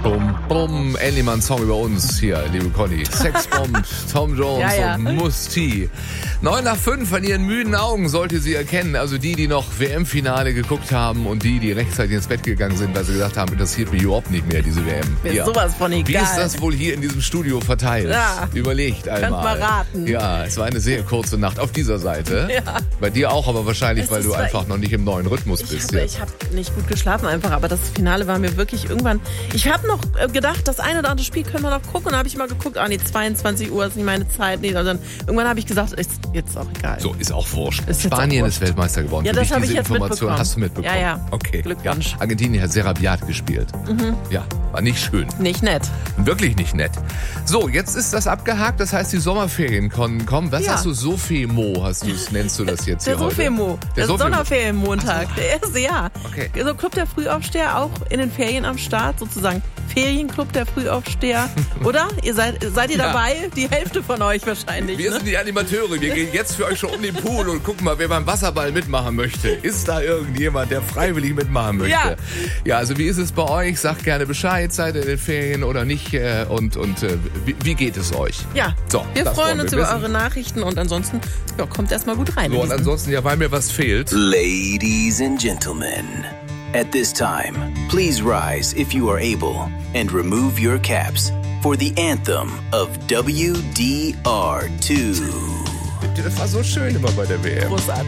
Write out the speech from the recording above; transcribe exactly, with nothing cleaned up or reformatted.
Bum, bum. Endlich mal ein Song über uns hier, liebe Conny. Sexbomb, Tom Jones ja, ja. und Musti. Neun nach fünf von ihren müden Augen sollt ihr sie erkennen. Also die, die noch W M-Finale geguckt haben und die, die rechtzeitig ins Bett gegangen sind, weil sie gesagt haben, interessiert mich überhaupt nicht mehr, diese W M. Mir ist sowas von egal. Wie ist das wohl hier in diesem Studio verteilt? Ja. Überlegt einmal. Könnt mal raten. Ja, es war eine sehr kurze Nacht auf dieser Seite. Ja. Bei dir auch, aber wahrscheinlich, Es weil ist du zwar- einfach noch nicht im neuen Rhythmus Ich bist. habe ja. ich hab nicht gut geschlafen einfach, aber das Finale war mir wirklich irgendwann... Ich habe noch äh, gedacht, das eine oder andere Spiel können wir noch gucken. Und dann habe ich mal geguckt, ah nee, zweiundzwanzig Uhr ist nicht meine Zeit. Nee, also dann, irgendwann habe ich gesagt, ist jetzt auch egal. So, ist auch wurscht. Ist jetzt auch Spanien wurscht. ist Weltmeister geworden. Ja, Für das dich habe ich diese jetzt Information mitbekommen. hast du mitbekommen. Ja, ja. Okay. Glückwunsch. Ja. Argentinien hat sehr rabiat gespielt. Mhm. Ja, war nicht schön. Nicht nett. Wirklich nicht nett. So, jetzt ist das abgehakt. Das heißt, die Sommerferien können kommen. Was Ja. hast du? Sofemo hast du's, nennst du das jetzt Der hier heute? Sofemo. Der, Sofemo. Sommerferienmontag. Der erste Jahr. Okay. So Club der Frühaufsteher auch in den Ferien am Start, sozusagen Ferienclub der Frühaufsteher. Oder? Ihr seid, seid ihr Ja. dabei? Die Hälfte von euch wahrscheinlich. Wir ne? sind die Animateure. Wir gehen jetzt für euch schon um den Pool und gucken mal, wer beim Wasserball mitmachen möchte. Ist da irgendjemand, der freiwillig mitmachen möchte? Ja. Ja, also wie ist es bei euch? Sagt gerne Bescheid. Seid ihr in den Ferien oder nicht? Äh, Und, und äh, wie, wie geht es euch? Ja, So, wir das freuen wollen uns wir über wissen. eure Nachrichten und ansonsten ja, kommt erstmal gut rein. So, in und diesen- ansonsten, ja, weil mir was fehlt. Ladies and gentlemen, at this time, please rise if you are able and remove your caps for the anthem of W D R two. Das war so schön immer bei der W M. Großartig.